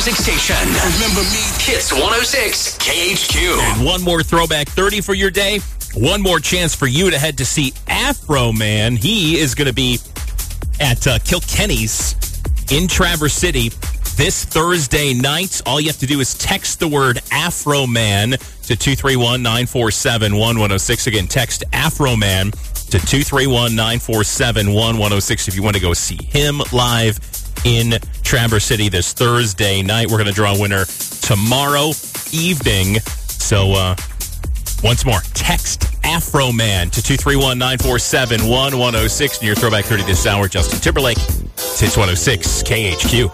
music station. Remember me? Hits 106 KHQ. And one more Throwback 30 for your day. One more chance for you to head to see Afroman. He is going to be at Kilkenny's in Traverse City this Thursday night. All you have to do is text the word Afroman to 231-947-1106. Again, text Afroman to 231-947-1106 if you want to go see him live in Traverse City this Thursday night. We're going to draw a winner tomorrow evening. So, once more, text Afroman to 231-947-1106. And your Throwback 30 this hour, Justin Timberlake, Hits 106 KHQ.